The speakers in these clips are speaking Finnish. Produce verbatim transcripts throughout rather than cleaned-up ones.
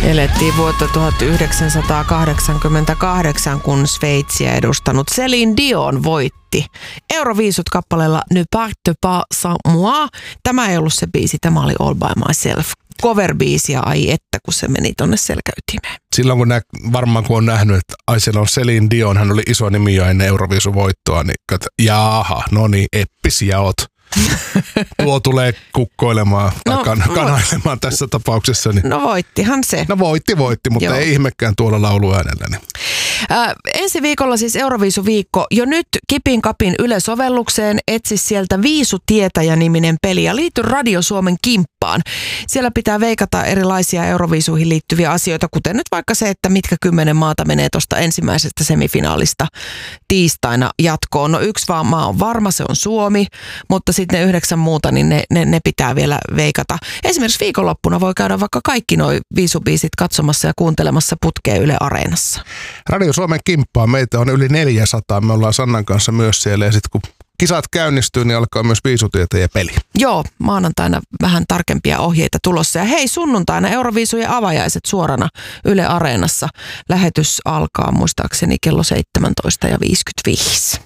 Elettiin vuotta tuhatyhdeksänsataakahdeksankymmentäkahdeksan, kun Sveitsiä edustanut Céline Dion voitti Euroviisut kappaleella Ne parte pas sans moi. Tämä ei ollut se biisi, tämä oli All by myself. Cover-biisi ja ai että, kun se meni tonne selkäytimeen. Silloin kun nä, varmaan kun on nähnyt, että ai siellä on Céline Dion, hän oli iso nimi jo ennen Euroviisuvoittoa, niin kat, jaaha, no niin, eppisiä oot. Tuo tulee kukkoilemaan tai no, kan, kanailemaan no, tässä tapauksessa. Niin. No voittihan se. No voitti, voitti, mutta Joo. ei ihmekään tuolla lauluäänellä. Niin. Äh, ensi viikolla siis Euroviisuviikko. Jo nyt Kipin Kapin Yle-sovellukseen etsi sieltä Viisutietäjä-niminen peli ja liity Radio Suomen kimppaan. Siellä pitää veikata erilaisia Euroviisuihin liittyviä asioita, kuten nyt vaikka se, että mitkä kymmenen maata menee tuosta ensimmäisestä semifinaalista tiistaina jatkoon. No yksi vaan maa on varma, se on Suomi, mutta sitten ne yhdeksän muuta, niin ne, ne, ne pitää vielä veikata. Esimerkiksi viikonloppuna voi käydä vaikka kaikki nuo viisubiisit katsomassa ja kuuntelemassa putkeen Yle Areenassa. Radio Suomen kimppaa, meitä on yli neljäsataa, me ollaan Sannan kanssa myös siellä ja sitten kun kisat käynnistyy, niin alkaa myös Viisutietäjä peli. Joo, maanantaina vähän tarkempia ohjeita tulossa. Ja hei, sunnuntaina Euroviisujen avajaiset suorana Yle Areenassa. Lähetys alkaa muistaakseni kello seitsemäntoista ja viisikymmentäviisi.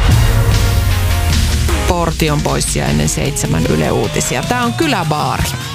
Portion pois ja ennen seitsemän Yle Uutisia. Tämä on Kyläbaari.